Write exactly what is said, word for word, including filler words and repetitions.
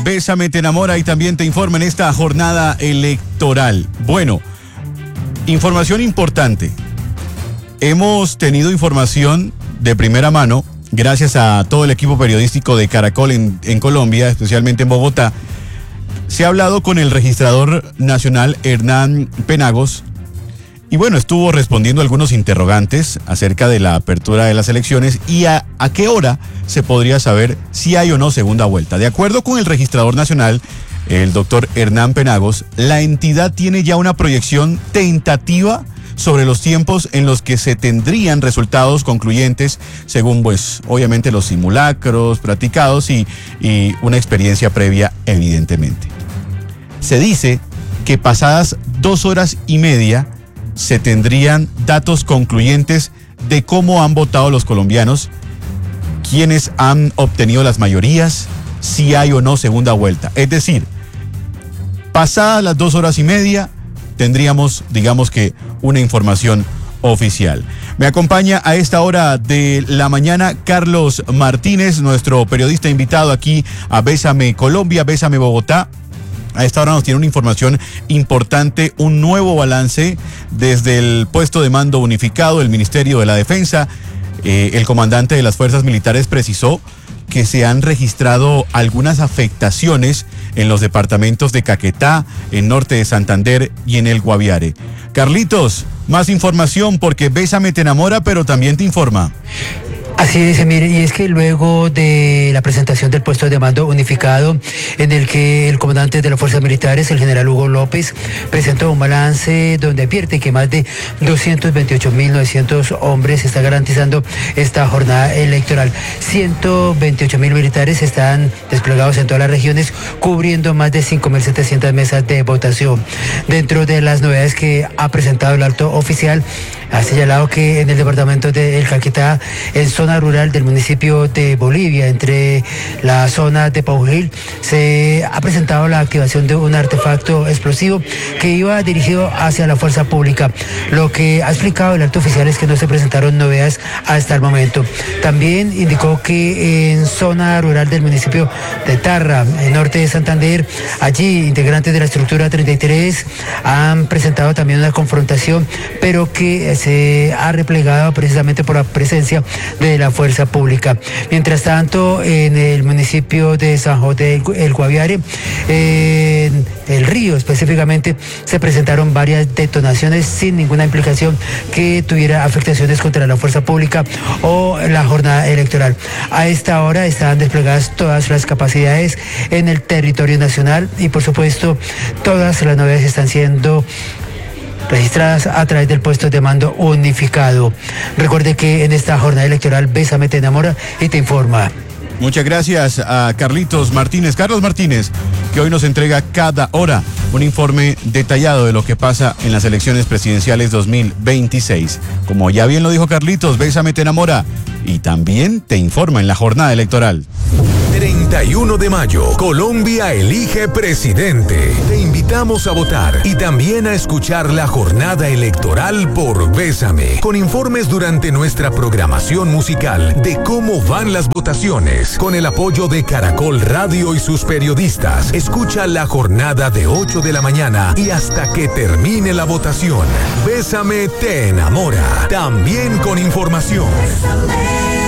Bésame te enamora y también te informa en esta jornada electoral. Bueno, información importante. Hemos tenido información de primera mano, gracias a todo el equipo periodístico de Caracol en, en Colombia, especialmente en Bogotá. Se ha hablado con el registrador nacional Hernán Penagos y bueno, estuvo respondiendo algunos interrogantes acerca de la apertura de las elecciones y a, a qué hora se podría saber si hay o no segunda vuelta. De acuerdo con el registrador nacional, el doctor Hernán Penagos, la entidad tiene ya una proyección tentativa sobre los tiempos en los que se tendrían resultados concluyentes según, pues, obviamente los simulacros practicados y, y una experiencia previa, evidentemente. Se dice que pasadas dos horas y media se tendrían datos concluyentes de cómo han votado los colombianos, quiénes han obtenido las mayorías, si hay o no segunda vuelta. Es decir, pasadas las dos horas y media tendríamos, digamos que, una información oficial. Me acompaña a esta hora de la mañana Carlos Martínez, nuestro periodista invitado aquí a Bésame Colombia, Bésame Bogotá. A esta hora nos tiene una información importante, un nuevo balance desde el puesto de mando unificado del Ministerio de la Defensa. Eh, el comandante de las Fuerzas Militares precisó que se han registrado algunas afectaciones en los departamentos de Caquetá, en norte de Santander y en el Guaviare. Carlitos, más información porque Bésame te enamora, pero también te informa. Así es, mire, y es que luego de la presentación del puesto de mando unificado, en el que el comandante de las fuerzas militares, el general Hugo López, presentó un balance donde advierte que más de doscientos veintiocho mil novecientos hombres está garantizando esta jornada electoral. ciento veintiocho mil militares están desplegados en todas las regiones, cubriendo más de cinco mil setecientas mesas de votación. Dentro de las novedades que ha presentado el alto oficial, ha señalado que en el departamento de El Caquetá, en zona rural del municipio de Bolivia, entre la zona de Paujil, se ha presentado la activación de un artefacto explosivo que iba dirigido hacia la fuerza pública. Lo que ha explicado el alto oficial es que no se presentaron novedades hasta el momento. También indicó que en zona rural del municipio de Tarra, en norte de Santander, allí integrantes de la estructura treinta y tres han presentado también una confrontación, pero que se ha replegado precisamente por la presencia de la fuerza pública. Mientras tanto, en el municipio de San José del Guaviare, en el río específicamente, se presentaron varias detonaciones sin ninguna implicación que tuviera afectaciones contra la fuerza pública o la jornada electoral. A esta hora están desplegadas todas las capacidades en el territorio nacional y, por supuesto, todas las novedades están siendo registradas a través del puesto de mando unificado. Recuerde que en esta jornada electoral Bésame te enamora y te informa. Muchas gracias a Carlitos Martínez, Carlos Martínez, que hoy nos entrega cada hora un informe detallado de lo que pasa en las elecciones presidenciales dos mil veintiséis. Como ya bien lo dijo Carlitos, Bésame te enamora y también te informa en la jornada electoral. treinta y uno de mayo, Colombia elige presidente. Te invitamos a votar y también a escuchar la jornada electoral por Bésame, con informes durante nuestra programación musical de cómo van las votaciones. Con el apoyo de Caracol Radio y sus periodistas, escucha la jornada de ocho de la mañana y hasta que termine la votación. Bésame te enamora, también con información.